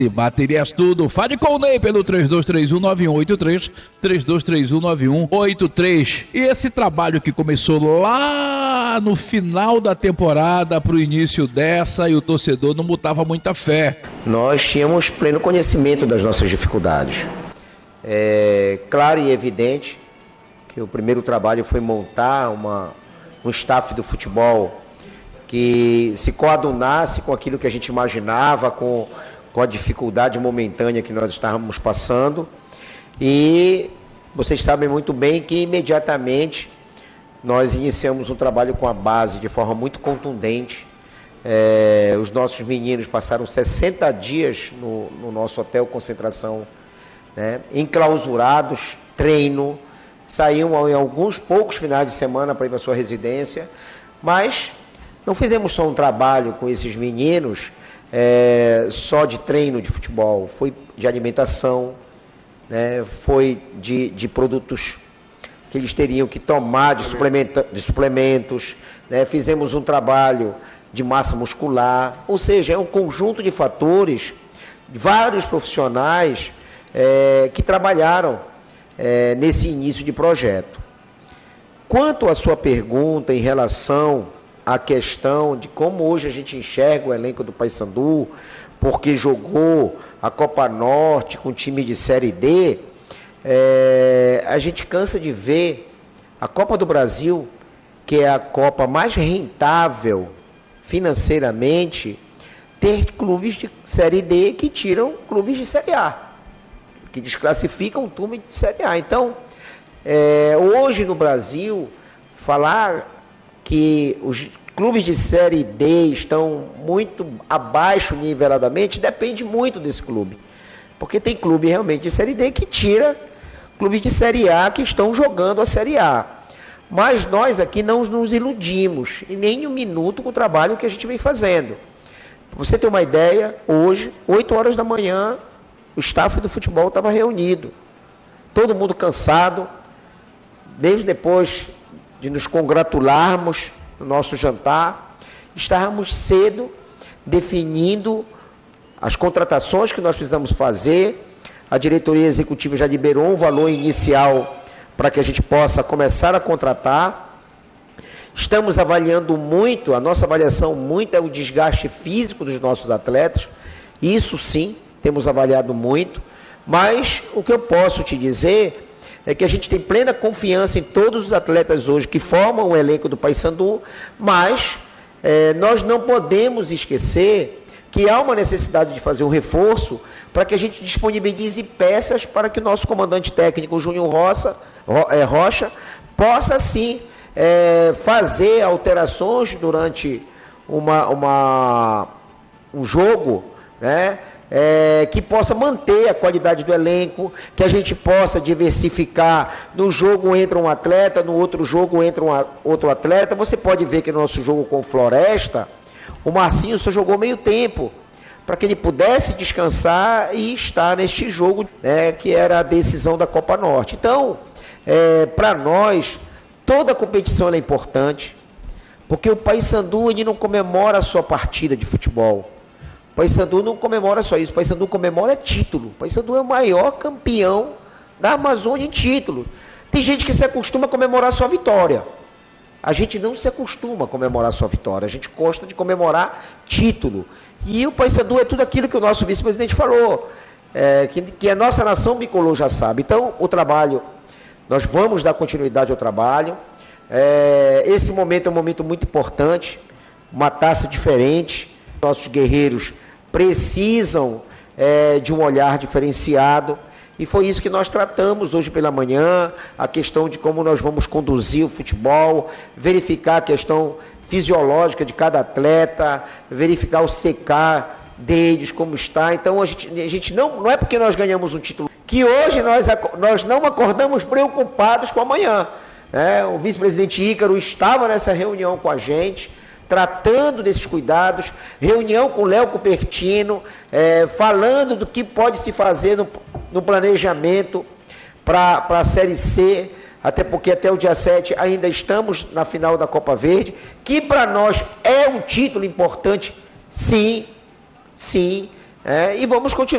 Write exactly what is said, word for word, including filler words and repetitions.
Baterias Tudo. Fale com o Ney pelo três dois três um nove um oito três, três dois três um nove um oito três. E esse trabalho que começou lá no final da temporada para o início dessa, e o torcedor não botava muita fé. Nós tínhamos pleno conhecimento das nossas dificuldades. É claro e evidente que o primeiro trabalho foi montar uma, um staff do futebol que se coadunasse com aquilo que a gente imaginava, com com a dificuldade momentânea que nós estávamos passando, e vocês sabem muito bem que imediatamente nós iniciamos um trabalho com a base de forma muito contundente. É, os nossos meninos passaram sessenta dias no, no nosso hotel concentração, né, enclausurados, treino, saíam em alguns poucos finais de semana para ir para a sua residência, mas não fizemos só um trabalho com esses meninos É, só de treino de futebol, foi de alimentação, né, foi de, de produtos que eles teriam que tomar, de, suplementa, de suplementos, né, fizemos um trabalho de massa muscular, ou seja, é um conjunto de fatores, vários profissionais é, que trabalharam é, nesse início de projeto. Quanto à sua pergunta em relação a questão de como hoje a gente enxerga o elenco do Paysandu, porque jogou a Copa Norte com time de Série D, é, a gente cansa de ver a Copa do Brasil, que é a Copa mais rentável financeiramente, ter clubes de Série D que tiram clubes de Série A, que desclassificam um time de Série A. Então, é, hoje no Brasil, falar que os clubes de Série D estão muito abaixo niveladamente, depende muito desse clube. Porque tem clube realmente de Série D que tira clubes de Série A que estão jogando a Série A. Mas nós aqui não nos iludimos, em nem um minuto, com o trabalho que a gente vem fazendo. Para você ter uma ideia, hoje, oito horas da manhã, o staff do futebol estava reunido. Todo mundo cansado, mesmo depois de nos congratularmos no nosso jantar, estávamos cedo definindo as contratações que nós precisamos fazer. A diretoria executiva já liberou um valor inicial para que a gente possa começar a contratar. Estamos avaliando muito, a nossa avaliação muito é o desgaste físico dos nossos atletas. Isso sim, temos avaliado muito, mas o que eu posso te dizer é que a gente tem plena confiança em todos os atletas hoje que formam o elenco do Paysandu, mas é, nós não podemos esquecer que há uma necessidade de fazer um reforço para que a gente disponibilize peças para que o nosso comandante técnico, Júnior Roça, Ro, é, Rocha, possa sim é, fazer alterações durante uma, uma, um jogo, né? É, que possa manter a qualidade do elenco, que a gente possa diversificar. No jogo entra um atleta, no outro jogo entra um a, outro atleta. Você pode ver que no nosso jogo com o Floresta, o Marcinho só jogou meio tempo, para que ele pudesse descansar e estar neste jogo, né, que era a decisão da Copa Norte. Então, é, para nós, toda a competição é importante, porque o Paysandu ele não comemora a sua partida de futebol. O Paysandu não comemora só isso, o Paysandu comemora título. O Paysandu é o maior campeão da Amazônia em título. Tem gente que se acostuma a comemorar sua vitória. A gente não se acostuma a comemorar sua vitória, a gente gosta de comemorar título. E o Paysandu é tudo aquilo que o nosso vice-presidente falou, é, que, que a nossa nação bicolor já sabe. Então, o trabalho, nós vamos dar continuidade ao trabalho. É, esse momento é um momento muito importante, uma taça diferente. Nossos guerreiros precisam é, de um olhar diferenciado, e foi isso que nós tratamos hoje pela manhã, a questão de como nós vamos conduzir o futebol, verificar a questão fisiológica de cada atleta, verificar o secar deles, como está. Então a gente, a gente não, não é porque nós ganhamos um título, que hoje nós, nós não acordamos preocupados com amanhã. É, o vice-presidente Ícaro estava nessa reunião com a gente, tratando desses cuidados, reunião com o Léo Cupertino, é, falando do que pode se fazer no, no planejamento para a Série C, até porque até o dia sete ainda estamos na final da Copa Verde, que para nós é um título importante, sim, sim, É, e vamos continuar